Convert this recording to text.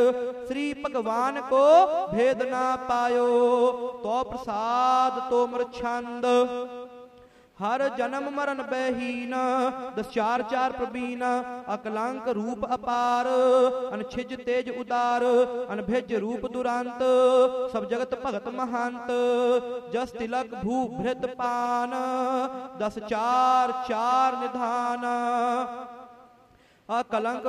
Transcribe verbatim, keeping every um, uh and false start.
श्री भगवान को भेद ना पायो, तो प्रसाद तो मर छंद। हर जन्म मरण बहीन, दस चार चार प्रबीन। अकलंक रूप अपार, अनछिज तेज उदार। अनभिज रूप दुरांत, सब जगत भगत महंत। जस तिलक भू भृत पान, दस चार चार निधान। अकलंक